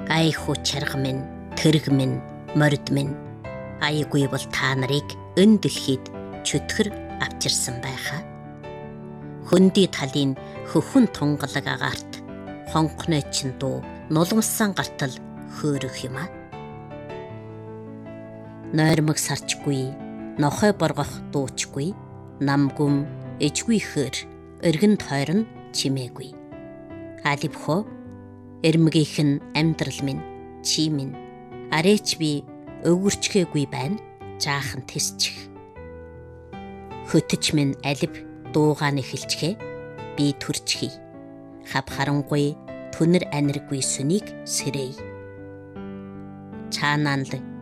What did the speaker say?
Ай хүү чарга минь, тэрэг минь, морид минь. Аягүй бол та нарыг өн дэлхийд чөтгөр авчирсан байхаа. Хөндөй талын хөхөн тунгалаг агаарт хонхны чин дуу нулимсан гартал хөөрөх юм а. Нойрмог сарчгүй, нохой боргох дуучгүй, намгүм ижгүй хөр өргөн тойрон чимээгүй. Аливхо эрмгийнх нь амьдрал минь, чи минь, арээч би өвгөрчгээгүй байна, жаахан тэсчих. Хөтөч минь алив дуугаан эхэлчхээ, би төрчхий. Хав харангуй түнэр аниргүй сүнийг сэрэй. Чаанал